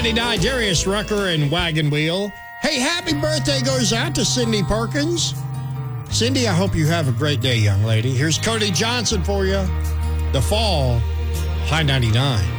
99, Darius Rucker and Wagon Wheel. Hey, happy birthday goes out to Cindy Perkins. Cindy, I hope you have a great day, young lady. Here's Cody Johnson for you. The Fall, High 99.